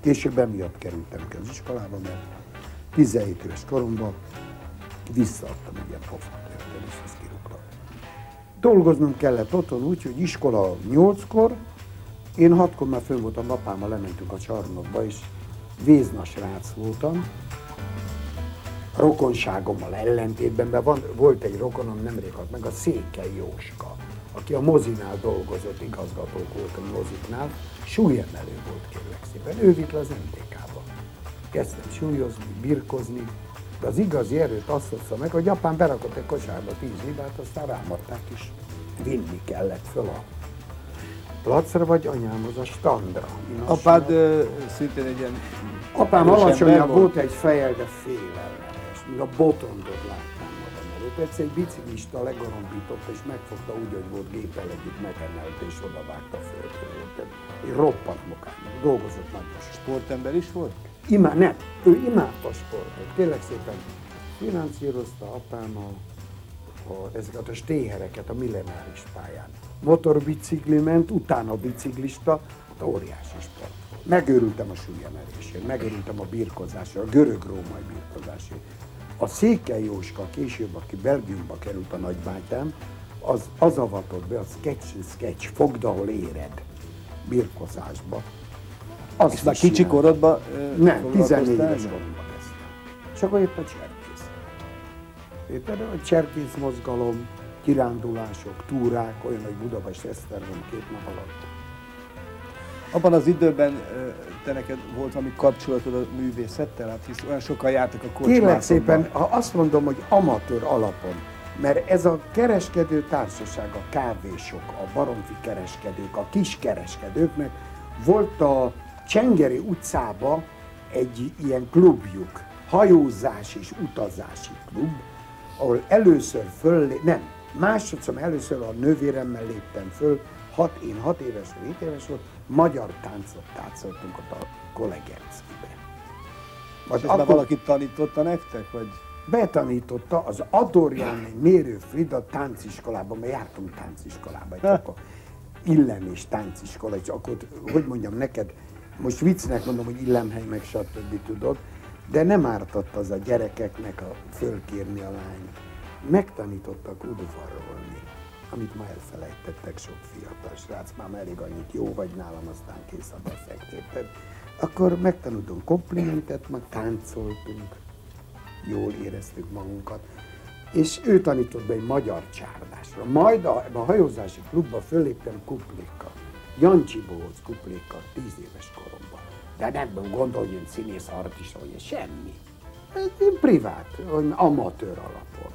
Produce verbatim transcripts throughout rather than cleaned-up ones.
Később emiatt kerültem ki az iskolába, mert tizenhét éves koromban visszaadtam egy ilyen pofátörtől, és ezt kirúgtam. Dolgoznom kellett otthon úgy, hogy iskola nyolckor, én hatkor már fönn voltam, apámmal lementünk a csarnokba, és vézna srác voltam, a rokonságommal ellentétben, mert van, volt egy rokonom, nemrég halt meg, a Székely Jóska, aki a mozinál dolgozott, igazgatók volt a moziknál, súlyemelő volt, kérlek szépen. Ő vitt le az em té ká-ba. Kezdtem súlyozni, birkozni, de az igazi erőt azt hozta meg, hogy apám berakott egy kosárba tíz libát, aztán rámadták is. Vinni kellett föl a placra, vagy anyámhoz a standra. Apád uh, szintén egy ilyen... Apám alacsonyabb volt egy fejjel, de félelmetes, míg a botondot láttam magam előtt. Egyszer egy biciklista legorombította, és megfogta úgy, hogy volt géppel együtt, megemelte, és odavágta a földről. Egy roppant mokának, dolgozott nagyon. Sportember is volt? Imá, nem, ő imádta a sportot. Kérlek szépen, finanszírozta apám a, a, ezeket a stéhereket a millenáris pályán. Motorbicikli ment, utána biciklista, de óriási sport. Megőrültem a súlyemelésért, megőrültem a birkozásért, a görög-római birkozásért. A Székely Jóska később, aki Belgiumba került a nagybátyám, az, az avatott be a sketch, sketch, fogd, ahol éred, birkozásba. Azt és már kicsi korodban nem, tizennégy éves koromban kezdtem. És akkor jött a cserkész. Érted? A cserkész mozgalom, kirándulások, túrák, olyan, hogy Budapest Esztergom két nap alatt. Abban az időben te neked volt valami kapcsolatod a művészettel? Hát hisz olyan sokan jártak a kocsmákban. Kérlek szépen, ha azt mondom, hogy amatőr alapon, mert ez a kereskedő társaság, a kávésok, a baromfi kereskedők, a kiskereskedőknek volt a Csengeri utcába egy ilyen klubjuk, hajózás és utazási klub, ahol először föl, nem, másodszor először a nővéremmel léptem föl, hat, én hat éves, hét éves volt, magyar táncot táncoltunk ott a Kollegerckibe. És ezt akkor valaki tanította nektek, vagy? Betanította az Adorján Mérő Frida tánciskolában, mert jártunk tánciskolában, csak a Illem és tánciskola, és akkor, hogy mondjam neked, most viccnek mondom, hogy Illemhely meg stb. Tudod, de nem ártott az a gyerekeknek a fölkérni a lányt. Megtanítottak udvarolni, amit ma elfelejtettek sok fiatal srác, már elég annyit jó vagy nálam, aztán kész a defekt. Akkor megtanultunk komplimentet, meg táncoltunk, jól éreztük magunkat. És ő tanított be egy magyar csárdásra. Majd a, a hajózási klubba fölléptem kuplékkal. Jancsi Bohóc kuplékkal, tíz éves koromban. De nem gondolj, hogy én színész artista vagy, semmi. Ez én privát, amatőr alapon.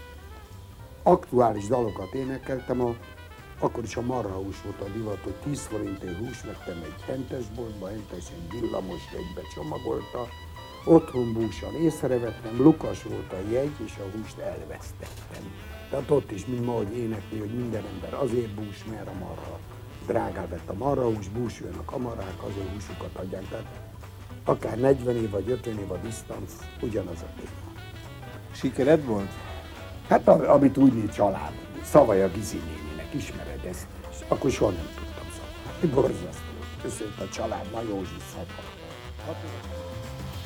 Aktuális dalokat énekeltem, a, akkor is a marhahús volt a divat, hogy tíz forintért hús vettem egy hentes boltba, hentesen villamos egybe csomagolta, otthon búsan észrevettem, Lukas volt a jegy, és a húst elvesztettem. Tehát ott is, mint ma, hogy énekli, hogy minden ember azért bús, mert a marha drágább lett a marhahús, búsuljon a kamarák, azért húsukat adják. Tehát akár negyven év vagy ötven év a disztanc, ugyanaz a téma. Sikered volt? Hát amit úgy néz család, Szavaja Gizi néninek, ismered ezt, és akkor soha nem tudtam szavazni. Borzasztó. Köszönt a család, na Józsi Szava.